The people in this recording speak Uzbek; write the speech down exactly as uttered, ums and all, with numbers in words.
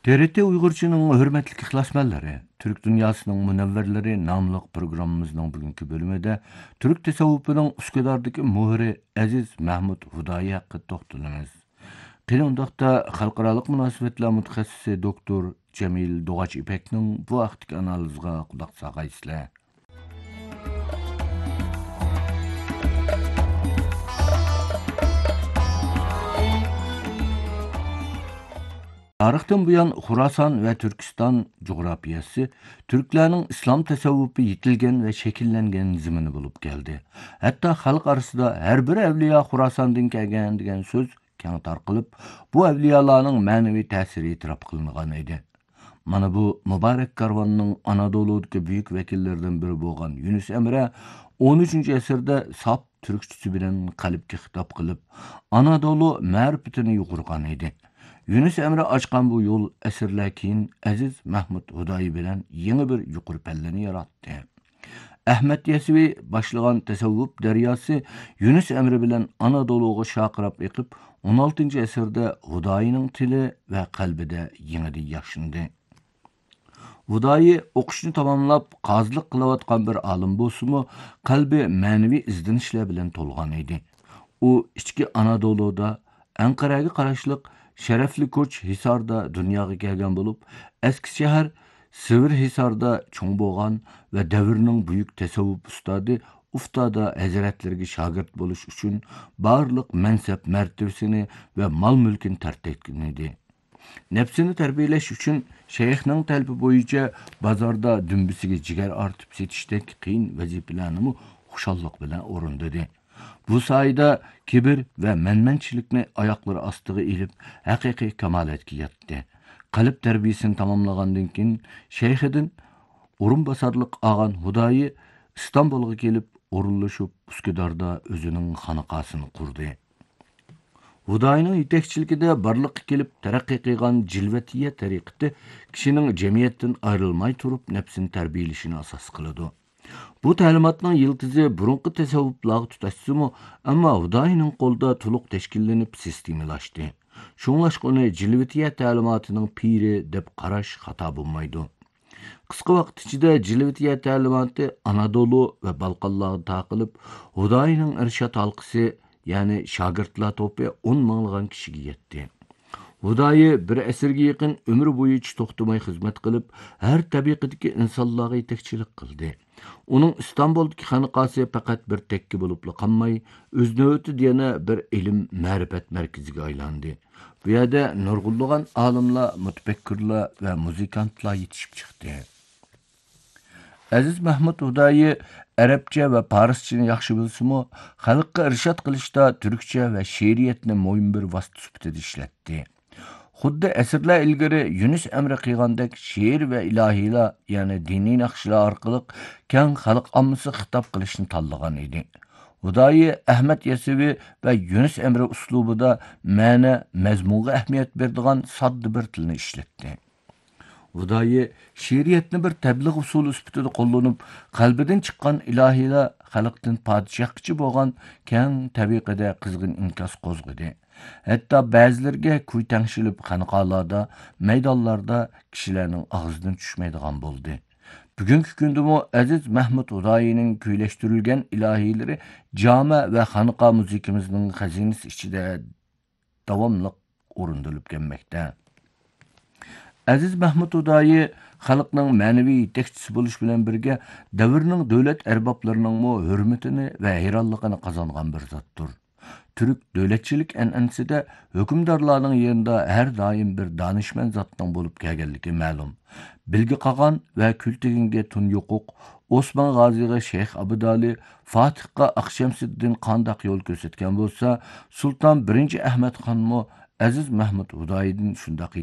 T R T Uyg'urchining hurmatli ixlosmandlari, Türk dunyosining munavvarlari nomli programmamizning bugungi bölümünde Türk tasavvufining Üsküdar'daki muhri Aziz Mahmud Hudayi haqida to'xtalamiz. Qani undaqda xalqarалық munosabatlar mutaxassisi doktor Jamil Doğaç İpekning bu vaqtdagi analiziga quloq solgaysizlar. Tarixten bu yan Xurasan ve Türkistan coğrafyası Türklerinin İslam tasavvufu yitilgen ve şekillengen zimini bulup geldi. Hatta halk arasında her bir evliya Xurasan'dan kelgen degan söz keng tarqılıp, bu evliyalarning ma'naviy ta'siri itiraf qilingan edi. Mana bu mübarek karvanning Anadolu'daki büyük vekillerden biri bo'lgan Yunus Emre on üçüncü asırda sap Türkçesi bilen qalbga xitob qilib, Anadolu ma'rifatini yuqurgan edi. Yunus Emre açkan bu yol esirler keyin Aziz Mahmud Hudayi bilen yeni bir yuqur pelleni yarattı. Ahmet Yesevi başlayan tasavvuf deryası Yunus Emre bilen Anadolu'ya şaqırap ekip on altıncı asırda Hudayi'nin tili ve kalbide yenidi yaşındı. Hudayi o'qishni tamamlab qaziliq qilayotgan bir alim bo'lsa-mu, qalbi ma'naviy izlanishlar bilan to'lgan edi. U ichki Anadolu'da Anqaraga qarashliq Şerefli Koç Hisar'da dunyoga kelgan bo'lib, eski shahar Sivir Hisar'da cho'ng bo'lgan ve devrinin büyük tasavvuf ustadi Uftada hazretlerine şagird bo'lish uchun barliq mansab martabasini ve mal mülkini tark etgan edi. Nefsini terbiyeleş üçün şeyhning talbi bo'yicha bozorda dumbisiga jigar ortib setishdek qiyin vazifalarni xushalliq bilan o'rindadi. Bu sayda kibir ve menmençilikni ayakları astığı ilip haqiqiy kamaletki yetdi. Qalb terbiyesini tamamlagandan keyin şeyhidin o'rinbosarlik olgan Hudayi İstanbul'a kelib o'rinlashib Üsküdar'da özünün xonaqasini qurdi. Hudayining yetakchiligida barliqqa kelib taraqqiy qilgan jilvatiya tariqati kishining jamiyatdan ayrilmay turib nafsini tarbiyalashini asos qiladi. Bu ta'limotning yildizi burunqi tasavvuflarga tutashsa-mu, ammo Hudayining qo'lida to'liq tashkillanib sistemlashdi. Shunglashqa uni jilvatiya ta'limotining piri deb qarash xato bo'lmaydi. Qisqa vaqt ichida jilvatiya ta'limoti Anadolu ve Balqonlarga taqilib, Hudayining irshad halqasi, ya'ni shogirdlar to'pi o'n minglagan kishiga yetdi. Hudayi bir asrga yaqin umr bo'yi hech to'xtamay xizmat qilib, har tabaqadagi insonlarga yetakchilik qildi. Uning İstanbul'daki xonaqasi faqat bir tekki bo'lib qolmay, o'z navbatida yana bir ilm ma'rifat markaziga aylandi. Bu yerda nurg'unlagan olimlar, mutafakkirlar ve muzikantlar yetishib chiqdi. Aziz Mahmud Hudayi Arabcha ve Farsçani yaxshi bilsa-mu, xalqqa irshad qilishda turkcha ve she'riyatni mo'yin bir vosita sifatida ishlatdi. Xuddi asrlar ilgari Yunus Emre qilgandek she'r ve ilahiylar, yani diniy naqshlar orqali keng xalq ommasi xitob qilishni tanlagan edi. Hudayi Ahmet Yesevi ve Yunus Emre uslubida ma'na, mazmunga ahamiyat beradigan sodda bir tilni ishlatdi. Hudayi she'riyatni bir tabliğ usuli sifatida qo'llanib, qalbidan chiqqan ilahiylar xalqdan podshohchi bo'lgan keng tabiqada qizg'in inkas qo'zg'adi. Hatta ba'zilarga kuy tangshilib xanaqalarda, maydonlarda kishilarning og'zidan tushmaydigan bo'ldi. Bugungi kunda mu Aziz Mahmud Hudayining kuylashtirilgan ilahiylari jami ve xanaqa muzikamizning xazinasi ichida davomli o'rindilib kelmoqda. Aziz Mahmud Hudayi xalqning ma'naviy yetakchisi bo'lish bilan birga davrning davlat arboblarining hurmatini ve hayronligini qozongan bir zotdir. Türk davlatchilik an'anasida hukmdorlarning yerida har doim bir danishmand zotning bo'lib kelganligi ma'lum. Bilgi Qag'on ve Külteginga Tun Yoquq, Osman G'oziga Shayx Abdali, Fatihga Aqshamsiddin qandaq yo'l ko'rsatgan bo'lsa, Sulton birinchi Ahmad Xonmo Aziz Mahmud Hudayidan shundaq